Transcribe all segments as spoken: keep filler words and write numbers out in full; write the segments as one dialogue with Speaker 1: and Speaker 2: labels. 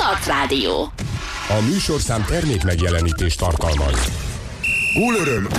Speaker 1: Arcrádió.
Speaker 2: A műsorszám termék megjelenítést tartalmaz.
Speaker 3: Gólöröm!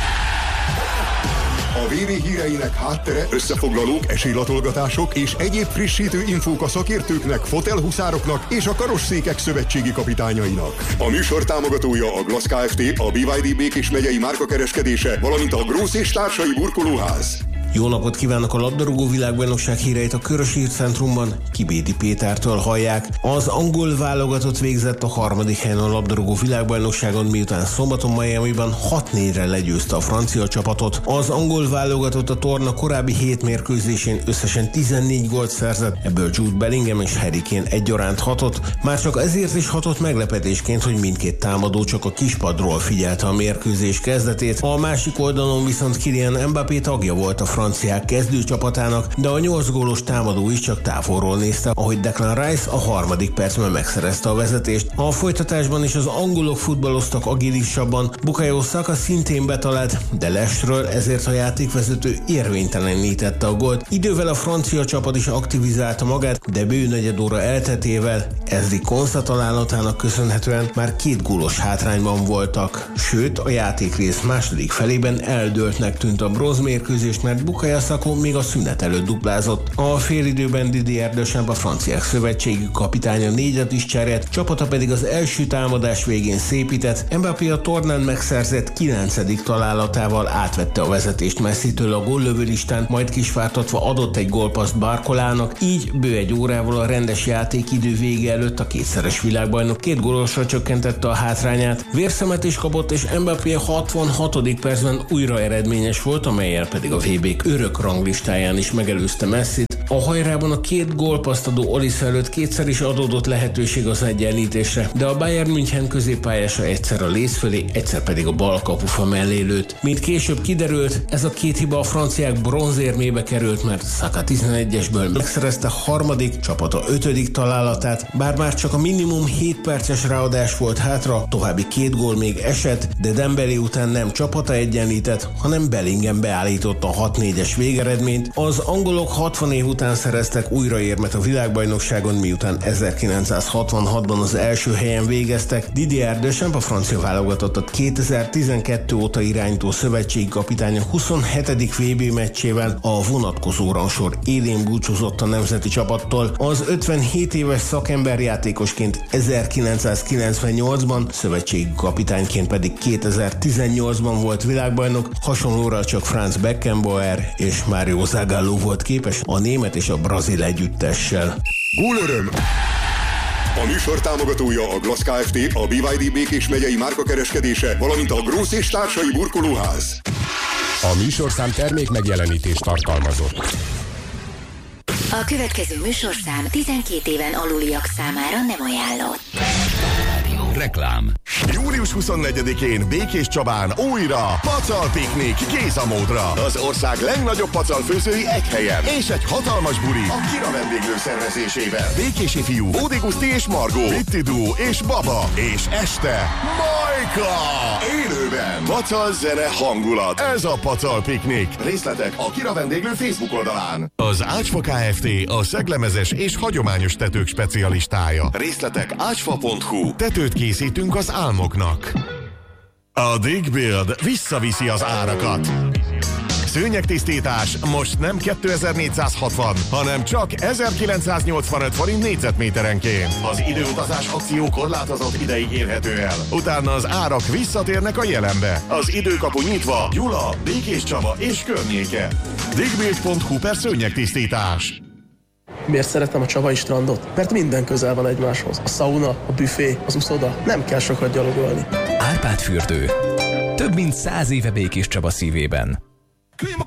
Speaker 3: A vé bé híreinek háttere, összefoglalók, esélylatolgatások és egyéb frissítő infók a szakértőknek, fotelhuszároknak és a karosszékek szövetségi kapitányainak. A műsor támogatója a Glass Kft., a bé vé dé Békés megyei márkakereskedése, valamint a Grósz és társai burkolóház.
Speaker 4: Jó napot kívánok! A labdarúgó világbajnokság híreit a Körös Hírcentrumban Kibédi Pétertől hallják. Az angol válogatott végzett a harmadik helyen a labdarúgó világbajnokságon, miután szombaton Miamiban hat négyre legyőzte a francia csapatot. Az angol válogatott a torna korábbi hét mérkőzésén összesen tizennégy gólt szerzett, ebből Jude Bellingham és Harry Kane egyaránt hatott. Már csak ezért is hatott meglepetésként, hogy mindkét támadó csak a kispadról figyelte a mérkőzés kezdetét. A másik oldalon viszont Kylian Mbappé tagja volt a franciák kezdőcsapatának, de a nyolc gólos támadó is csak távolról nézte, ahogy Declan Rice a harmadik percben megszerezte a vezetést. A folytatásban is az angolok futballoztak agilisabban, Bukayo Saka szintén betalált, de Lesről ezért a játékvezető érvénytelenítette a gólt. Idővel a francia csapat is aktivizálta magát, de bő negyed óra elteltével Ezri Konsa találatának köszönhetően már két gólos hátrányban voltak. Sőt, a játékrész második felében eldőltnek tűnt a bronzmérkőzés, mert Bukayo Saka még a szünet előtt duplázott. A félidőben Didier Deschamps, a franciák szövetségi kapitánya négyet is cserélt, csapata pedig az első támadás végén szépített. Mbappé a tornán megszerzett kilencedik találatával átvette a vezetést Messitől a góllövő listán, majd kisvártatva adott egy gólpaszt Barcolának, így bő egy órával a rendes játékidő vége előtt a kétszeres világbajnok két gólosra csökkentette a hátrányát. Vérszemet is kapott, és Mbappé a hatvanhatodik percben újra eredményes volt, amellyel pedig a vé bé örök ranglistáján is megelőzte Messit. A hajrában a két gólpaszt adó Olise előtt kétszer is adódott lehetőség az egyenlítésre, de a Bayern München középpályása egyszer a léc fölé, egyszer pedig a bal kapufa mellé lőtt. Mint később kiderült, ez a két hiba a franciák bronzérmébe került, mert Saka tizenegyesből megszerezte harmadik, csapata ötödik találatát, bár már csak a minimum hét perces ráadás volt hátra, további két gól még esett, de Dembélé után nem csapata egyenlített, hanem Bellingham beállította a hat négyes végeredményt. Az angolok hatvan év után szereztek újraérmet a világbajnokságon, miután ezerkilencszázhatvanhatban az első helyen végeztek. Didier Deschamps, a francia válogatottat kétezer-tizenkettő óta irányító szövetségi kapitánya huszonhetedik vé bé meccsével a vonatkozó rangsor élén búcsúzott a nemzeti csapattól. Az ötvenhét éves szakember játékosként ezerkilencszázkilencvennyolcban, szövetségi kapitányként pedig kétezer-tizennyolcban volt világbajnok, hasonlóra csak Franz Beckenbauer és Mario Zagallo volt képes a német és a brazil együttessel.
Speaker 3: Gólöröm! A műsor támogatója a Glass Kft., a bé vé dé Békés megyei márkakereskedése, valamint a Grósz és társai burkolóház.
Speaker 2: A műsorszám termék megjelenítést tartalmazott.
Speaker 1: A következő műsorszám tizenkét éven aluliak számára nem ajánlott.
Speaker 5: Reklám.
Speaker 6: július huszonnegyedikén Békés Csabán újra pacal piknik kézamódra. Az ország legnagyobb pacal főzői egy helyen. És egy hatalmas buli a Kira vendéglő szervezésével. Békési fiú, Bódi Guszti és Margó, Bitti Duó és Baba. És este Majka! Élőben. Pacal zene hangulat. Ez a pacal piknik. Részletek a Kira vendéglő Facebook oldalán. Az Ácsfa Kft. A szeglemezes és hagyományos tetők specialistája. Részletek ácsfa pont hu. Tetőt készítünk az álmoknak. A Digbuild visszaviszi az árakat. Szőnyegtisztítás most nem kétezer-négyszázhatvan, hanem csak ezerkilencszáznyolcvanöt forint négyzetméterenként. Az időutazás akció korlátozott ideig érhető el. Utána az árak visszatérnek a jelenbe. Az időkapu nyitva, Gyula, Békés Csaba és környéke. digbuild pont hu per szőnyegtisztítás.
Speaker 7: Miért szeretem a Csabai strandot? Mert minden közel van egymáshoz. A szauna, a büfé, az uszoda. Nem kell sokat gyalogolni.
Speaker 5: Árpád fürdő. Több mint száz éve Békés Csaba szívében.